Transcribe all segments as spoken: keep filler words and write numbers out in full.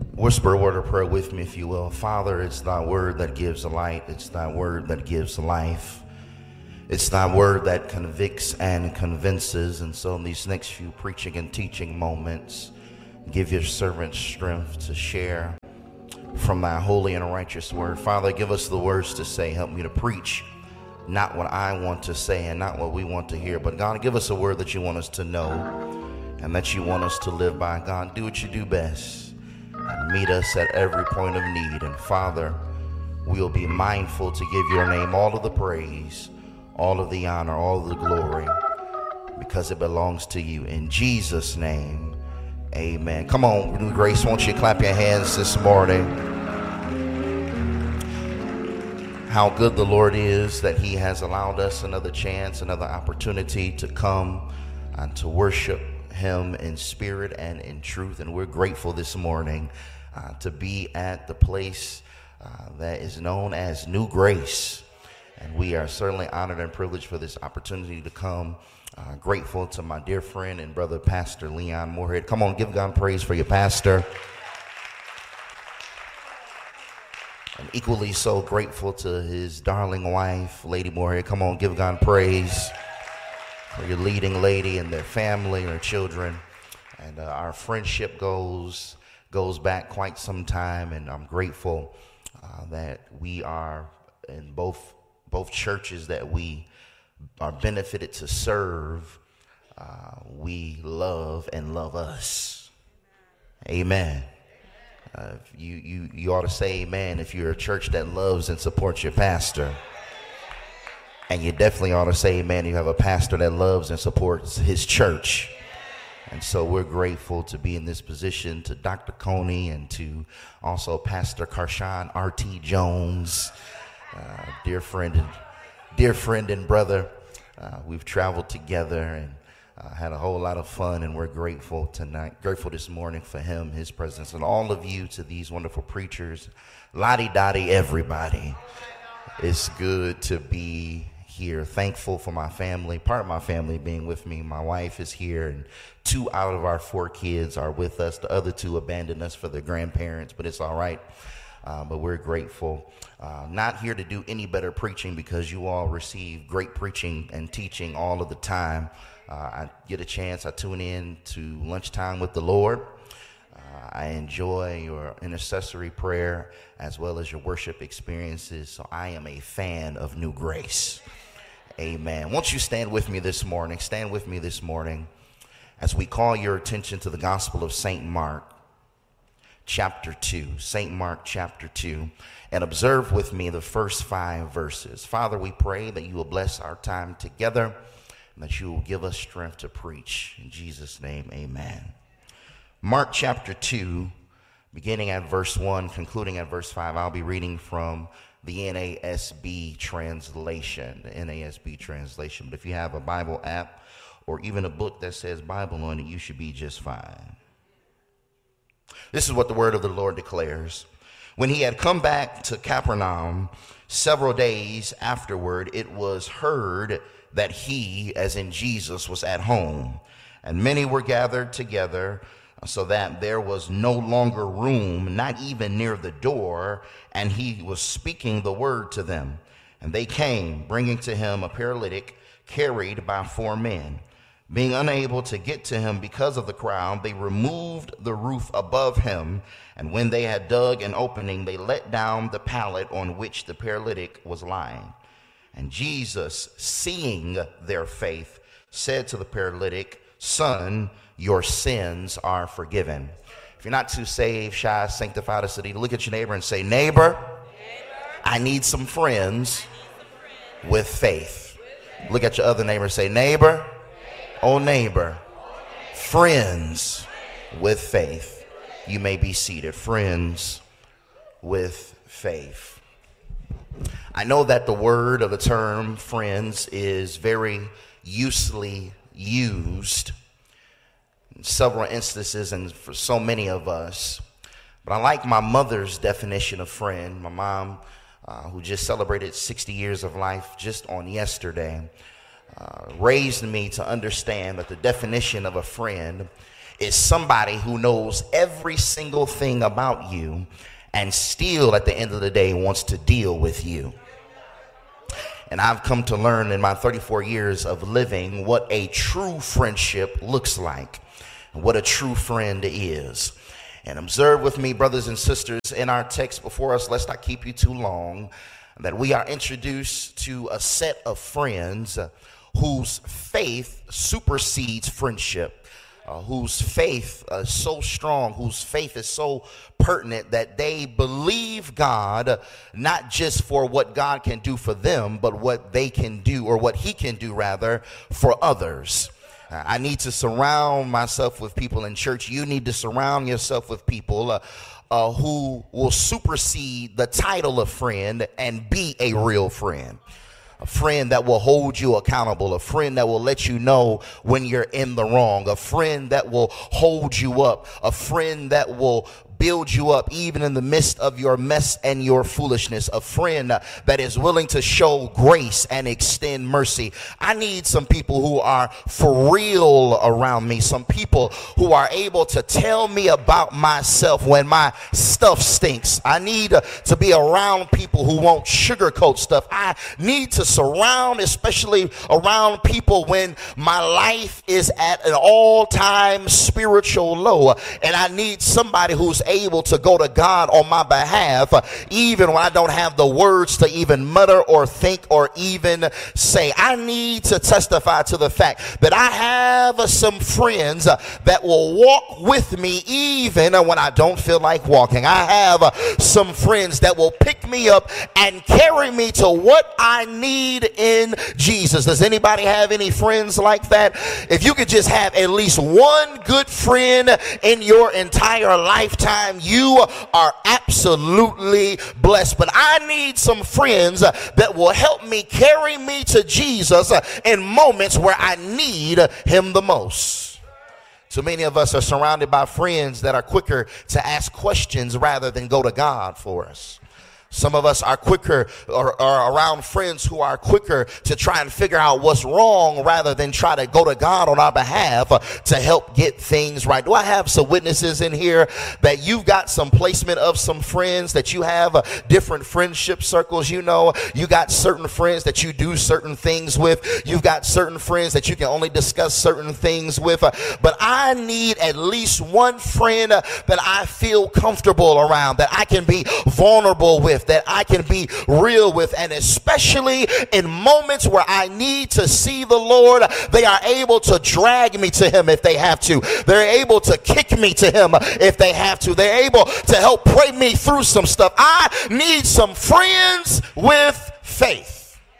Whisper a word of prayer with me, if you will. Father, it's thy word that gives light. It's thy word that gives life. It's thy word that convicts and convinces. And so in these next few preaching and teaching moments, give your servant strength to share from thy holy and righteous word. Father, give us the words to say. Help me to preach not what I want to say and not what we want to hear, but God, give us a word that you want us to know and that you want us to live by. God, do what you do best and meet us at every point of need. And Father, we'll be mindful to give your name all of the praise, all of the honor, all of the glory, because it belongs to you. In Jesus' name, amen. Come on, New Grace, won't you clap your hands this morning? How good the Lord is that he has allowed us another chance, another opportunity to come and to worship him in spirit and in truth. And we're grateful this morning uh, to be at the place uh, that is known as New Grace. And we are certainly honored and privileged for this opportunity to come. Uh, grateful to my dear friend and brother, Pastor Leon Moorhead. Come on, give God praise for your pastor. And equally so grateful to his darling wife, Lady Moorhead. Come on, give God praise for your leading lady and their family, their children. And uh, our friendship goes goes back quite some time, and I'm grateful uh, that we are in both both churches that we are benefited to serve. Uh, we love and love us. Amen. Uh, you, you, you ought to say amen if you're a church that loves and supports your pastor. And you definitely ought to say amen if you have a pastor that loves and supports his church. And so we're grateful to be in this position, to Doctor Coney and to also Pastor Karshawn R T Jones, uh, dear friend and dear friend and brother. Uh, we've traveled together and uh, had a whole lot of fun, and we're grateful tonight, grateful this morning for him, his presence, and all of you, to these wonderful preachers. Lottie Dottie, everybody. It's good to be here. Thankful for my family, part of my family being with me. My wife is here, and two out of our four kids are with us. The other two abandoned us for their grandparents, but it's all right. Uh, but we're grateful. Uh, not here to do any better preaching, because you all receive great preaching and teaching all of the time. Uh, I get a chance, I tune in to Lunchtime with the Lord. Uh, I enjoy your intercessory prayer as well as your worship experiences. So I am a fan of New Grace. Amen. Won't you stand with me this morning? Stand with me this morning as we call your attention to the Gospel of Saint Mark, chapter two. Saint Mark, chapter two. And observe with me the first five verses. Father, we pray that you will bless our time together and that you will give us strength to preach. In Jesus' name, amen. Mark chapter two, beginning at verse one, concluding at verse five. I'll be reading from the N A S B translation, the N A S B translation. But if you have a Bible app or even a book that says Bible on it, you should be just fine. This is what the word of the Lord declares. When he had come back to Capernaum several days afterward, it was heard that he, as in Jesus, was at home, and many were gathered together, so that there was no longer room, not even near the door, and he was speaking the word to them. And they came, bringing to him a paralytic carried by four men. Being unable to get to him because of the crowd, they removed the roof above him, and when they had dug an opening, they let down the pallet on which the paralytic was lying. And Jesus, seeing their faith, said to the paralytic, "Son, your sins are forgiven." If you're not too saved, shy, sanctified, or city, look at your neighbor and say, neighbor, neighbor I need some friends, need some friends with faith. With faith. Look at your other neighbor and say, neighbor, neighbor. oh neighbor, oh, neighbor. friends with, with faith. You may be seated. Friends with faith. I know that the word of the term friends is very usely used in several instances and for so many of us. But I like my mother's definition of friend. My mom, uh, who just celebrated sixty years of life just on yesterday, uh, raised me to understand that the definition of a friend is somebody who knows every single thing about you and still at the end of the day wants to deal with you. And I've come to learn in my thirty-four years of living what a true friendship looks like, what a true friend is. And observe with me, brothers and sisters, in our text before us, let's not keep you too long, that we are introduced to a set of friends whose faith supersedes friendship. Uh, whose faith is so strong, whose faith is so pertinent that they believe God, not just for what God can do for them, but what they can do, or what he can do rather, for others. Uh, I need to surround myself with people in church. You need to surround yourself with people uh, uh, who will supersede the title of friend and be a real friend. A friend that will hold you accountable, a friend that will let you know when you're in the wrong, a friend that will hold you up, a friend that will build you up even in the midst of your mess and your foolishness, a friend that is willing to show grace and extend mercy. I need some people who are for real around me, some people who are able to tell me about myself when my stuff stinks. I need to be around people who won't sugarcoat stuff. I need to surround, especially around people when my life is at an all-time spiritual low, and I need somebody who's able to go to God on my behalf, uh, even when I don't have the words to even mutter or think or even say. I need to testify to the fact that I have uh, some friends uh, that will walk with me even uh, when I don't feel like walking. I have uh, some friends that will pick me up and carry me to what I need in Jesus. Does anybody have any friends like that? If you could just have at least one good friend in your entire lifetime, you are absolutely blessed. But I need some friends uh, that will help me carry me to Jesus uh, in moments where I need uh, him the most. So many of us are surrounded by friends that are quicker to ask questions rather than go to God for us. Some of us are quicker or are around friends who are quicker to try and figure out what's wrong rather than try to go to God on our behalf uh, to help get things right. Do I have some witnesses in here that you've got some placement of some friends, that you have uh, different friendship circles? You know, you got certain friends that you do certain things with. You've got certain friends that you can only discuss certain things with. Uh, but I need at least one friend uh, that I feel comfortable around, that I can be vulnerable with, that I can be real with, and especially in moments where I need to see the Lord, they are able to drag me to him if they have to. They're able to kick me to him if they have to. They're able to help pray me through some stuff. I need some friends with faith.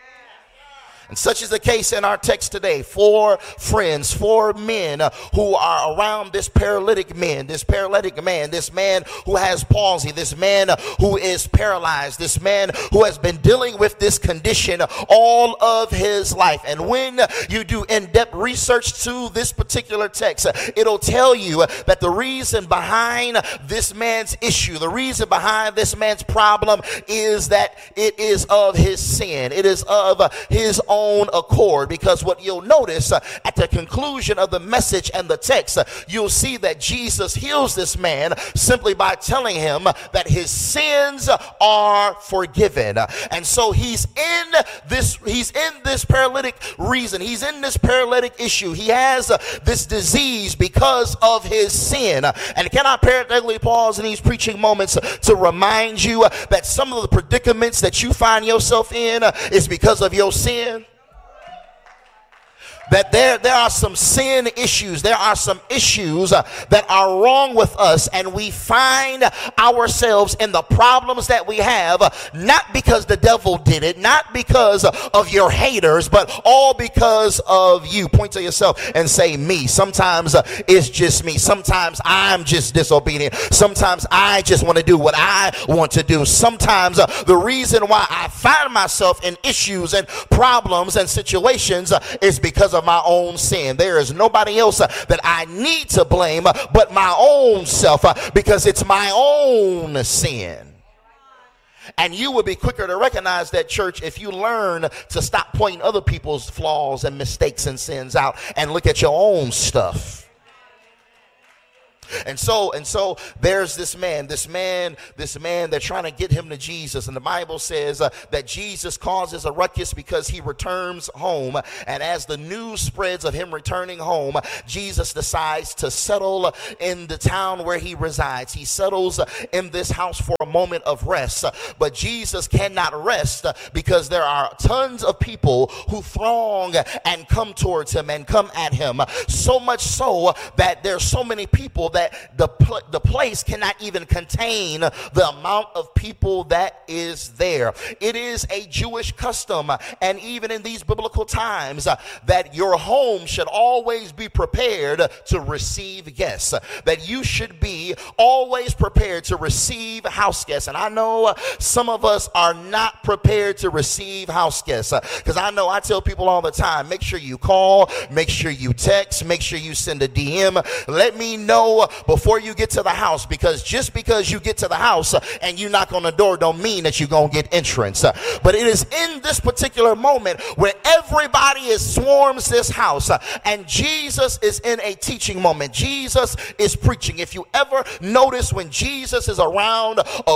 And such is the case in our text today. Four friends, four men uh, who are around this paralytic man, this paralytic man, this man who has palsy, this man uh, who is paralyzed, this man who has been dealing with this condition all of his life. And when you do in-depth research to this particular text, uh, it'll tell you uh, that the reason behind this man's issue, the reason behind this man's problem is that it is of his sin. It is of uh, his own own accord, because what you'll notice uh, at the conclusion of the message and the text, uh, you'll see that Jesus heals this man simply by telling him that his sins are forgiven. Uh, and so he's in this he's in this paralytic reason. He's in this paralytic issue. He has uh, this disease because of his sin. Uh, and can I parenthetically pause in these preaching moments uh, to remind you uh, that some of the predicaments that you find yourself in uh, is because of your sin? That there, there are some sin issues. There are some issues uh, that are wrong with us, and we find ourselves in the problems that we have, uh, not because the devil did it, not because of your haters, but all because of you. Point to yourself and say, me. Sometimes uh, it's just me. Sometimes I'm just disobedient. Sometimes I just want to do what I want to do. Sometimes uh, the reason why I find myself in issues and problems and situations uh, is because of of my own sin. There is nobody else uh, that I need to blame uh, but my own self, uh, because it's my own sin. And you would be quicker to recognize that, church, if you learn to stop pointing other people's flaws and mistakes and sins out and look at your own stuff. And so, and so there's this man, this man, this man, they're trying to get him to Jesus. And the Bible says uh, that Jesus causes a ruckus because he returns home. And as the news spreads of him returning home, Jesus decides to settle in the town where he resides. He settles in this house for a moment of rest. But Jesus cannot rest because there are tons of people who throng and come towards him and come at him. So much so that there's so many people that that the, pl- the place cannot even contain the amount of people that is there. It is a Jewish custom, and even in these biblical times, uh, that your home should always be prepared to receive guests, that you should be always prepared to receive house guests. And I know uh, some of us are not prepared to receive house guests, because uh, I know I tell people all the time, make sure you call, make sure you text, make sure you send a D M, let me know before you get to the house, because just because you get to the house uh, and you knock on the door don't mean that you're going to get entrance. Uh, but it is in this particular moment where everybody is swarms this house uh, and Jesus is in a teaching moment. Jesus is preaching. If you ever notice when Jesus is around a